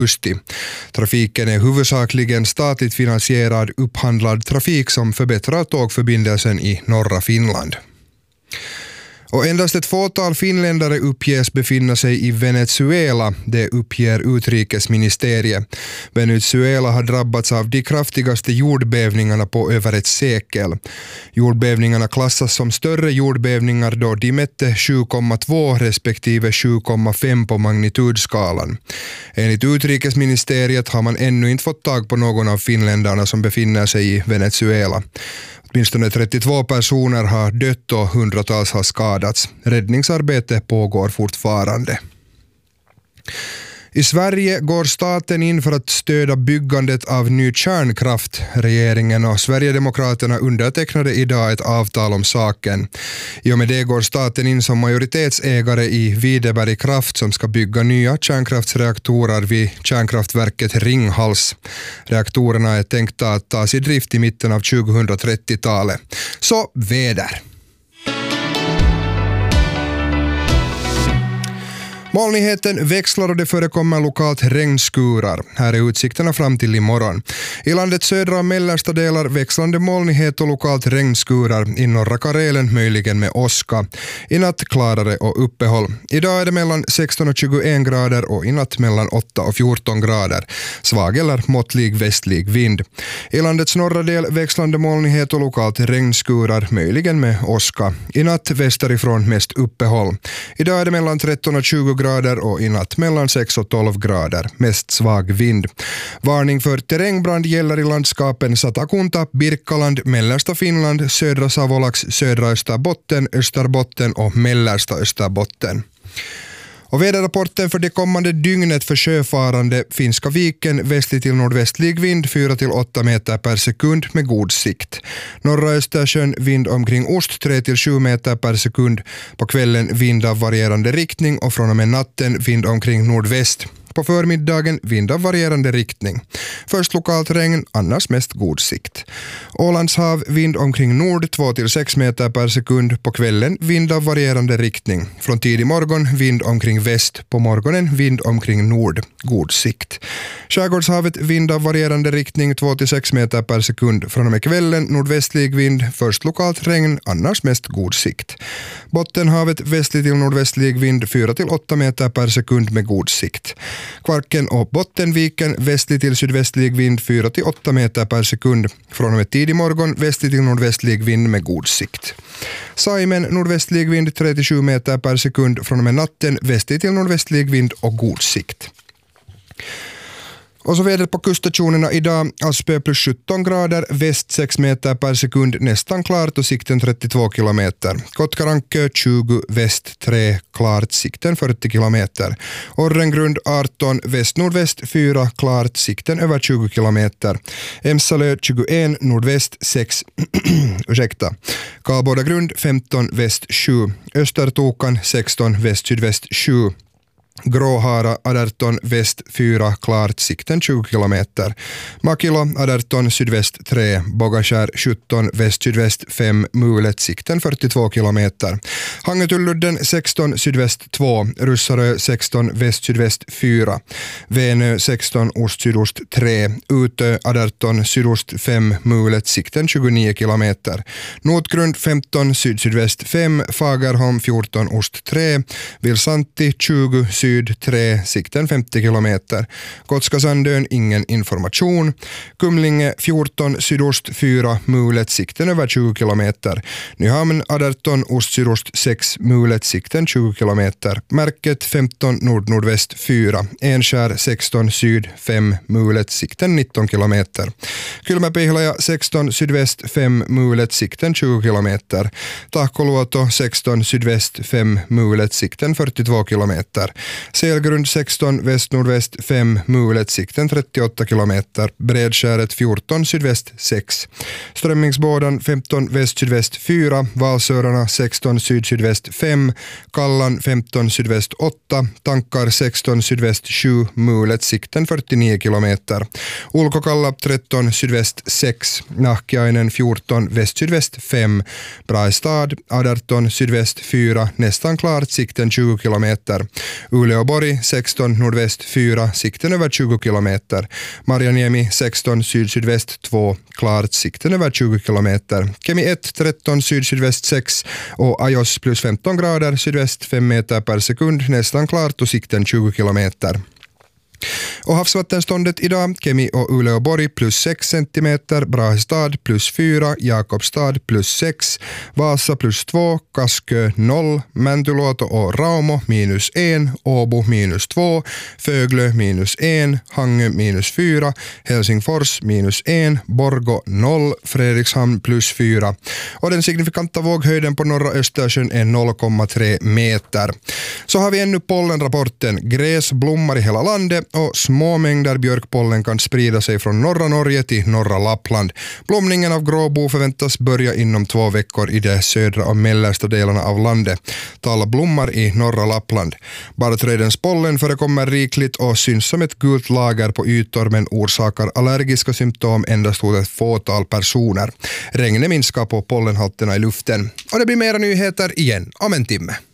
augusti. Trafiken är huvudsakligen statligt finansierad upphandlad trafik som förbättrar tågförbindelsen i norra Finland. Och endast ett fåtal finländare uppges befinna sig i Venezuela, det uppger utrikesministeriet. Venezuela har drabbats av de kraftigaste jordbävningarna på över ett sekel. Jordbävningarna klassas som större jordbävningar då de mätte 7,2 respektive 7,5 på magnitudskalan. Enligt utrikesministeriet har man ännu inte fått tag på någon av finländarna som befinner sig i Venezuela. Åtminstone 32 personer har dött och hundratals har skadats. Räddningsarbete pågår fortfarande. I Sverige går staten in för att stödja byggandet av ny kärnkraft. Regeringen och Sverigedemokraterna undertecknade idag ett avtal om saken. I och med det går staten in som majoritetsägare i Videberg Kraft som ska bygga nya kärnkraftsreaktorer vid kärnkraftverket Ringhals. Reaktorerna är tänkta att tas i drift i mitten av 2030-talet. Så väder. Molnigheten växlar och det förekommer lokalt regnskurar. Här är utsikterna fram till imorgon. I landets södra och mellersta delar växlande molnighet och lokalt regnskurar. I norra Karelen möjligen med åska. I natt klarare och uppehåll. Idag är det mellan 16 och 21 grader och i natt mellan 8 och 14 grader. Svag eller måttlig västlig vind. I landets norra del växlande molnighet och lokalt regnskurar möjligen med åska. I natt västerifrån mest uppehåll. Idag är det mellan 13 och 20 grader och i natt mellan 6 och 12 grader. Mest svag vind. Varning för terrängbrand gäller i landskapen Satakunta, Birkaland, mellersta Finland, södra Savolax, södra Österbotten, Österbotten och mellersta Österbotten. Och väderrapporten för det kommande dygnet för sjöfarande: Finska viken, västlig till nordvästlig vind 4-8 meter per sekund med god sikt. Norra Östersjön vind omkring ost 3-7 meter per sekund. På kvällen vind av varierande riktning och från och med natten vind omkring nordväst. På förmiddagen vind av varierande riktning. Först lokalt regn, annars mest god sikt. Ålands hav vind omkring nord 2-6 meter per sekund. På kvällen vind av varierande riktning. Från tidig morgon vind omkring väst. På morgonen vind omkring nord. God sikt. Skärgårdshavet vind av varierande riktning 2-6 meter per sekund. Från och med kvällen nordvästlig vind. Först lokalt regn, annars mest god sikt. Bottenhavet västlig till nordvästlig vind 4-8 meter per sekund med god sikt. Kvarken och Bottenviken västlig till sydvästlig vind 4-8 meter per sekund. Från och med tidig morgon västlig till nordvästlig vind med god sikt. Saimen nordvästlig vind 3-7 meter per sekund. Från och med natten västlig till nordvästlig vind och god sikt. Och så vädret på kuststationerna idag: Aspö plus 17 grader, väst 6 meter per sekund, nästan klart och sikten 32 kilometer. Kotkarankö 20, väst 3, klart, sikten 40 kilometer. Orrengrund 18, väst-nordväst 4, klart, sikten över 20 kilometer. Emsalö 21, nordväst 6, Karlbordagrund 15, väst 7. Östertokan 16, väst-sydväst 7. Gråhara 18, väst 4, klart, sikten 20 kilometer. Makilo 18, sydväst 3, Bogaskär 17, väst-sydväst 5, mulet, sikten 42 kilometer. Hangetulludden 16, sydväst 2, Russarö 16, väst-sydväst 4, Venö 16, ost-sydost 3, Utö 18, sydost 5, mulet, sikten 29 kilometer. Notgrund 15, syd-sydväst 5, Fagerholm 14, ost 3, Vilsanti 20, syd 3, sikten 50 kilometer. Gotskasandön ingen information. Kumlinge 14, sydost 4, mulet, sikten över 20 kilometer. Nyhamn 18, ost-sydost 6, mulet, sikten 20 kilometer. Märket 15, nord-nordväst 4, Enskär 16, syd 5, mulet, sikten 19 kilometer. Kylmäpihlaja 16, sydväst 5, mulet, sikten 20 kilometer. Tahkoluoto 16, sydväst 5, mulet, sikten 42 kilometer. Selgrund 16, väst-nordväst 5, mulet, sikten 38 kilometer. Bredskäret 14, sydväst 6. Strömmingsbådan 15, väst-sydväst 4, Valsörarna 16, syd-sydväst 5, Kallan 15, sydväst 8, Tankar 16, sydväst 7, mulet, sikten 49 kilometer. Ulkokalla 13, sydväst 6, Nahkiainen 14, väst-sydväst 5, Braistad 18, sydväst 4, nästan klart, sikten 20 kilometer. Uleåborg 16 nordväst 4, sikten över 20 kilometer. Marjaniemi 16 syd-sydväst 2, klart, sikten över 20 kilometer. Kemi 1 13 syd-sydväst 6 och Ajos plus 15 grader sydväst 5 meter per sekund, nästan klart och sikten 20 kilometer. Och havsvattenståndet idag, Kemi och Uleåborg plus 6 centimeter, Brahestad plus 4, Jakobstad plus 6, Vasa plus 2, Kaskö 0, Mäntyluoto och Raumo minus 1, Åbo minus 2, Föglö minus 1, Hangö minus 4, Helsingfors minus 1, Borgå 0, Fredrikshamn plus 4. Och den signifikanta våghöjden på norra Östersjön är 0,3 meter. Så har vi ännu pollenrapporten. Gräs blommar i hela landet och små mängder björkpollen kan sprida sig från norra Norge till norra Lappland. Blomningen av gråbo förväntas börja inom 2 veckor i de södra och mellersta delarna av landet. Tala blommar i norra Lappland. Barrträdens pollen förekommer rikligt och syns som ett gult lager på ytor men orsakar allergiska symptom endast hos ett fåtal personer. Regnet minskar på pollenhalterna i luften. Och det blir mera nyheter igen om en timme.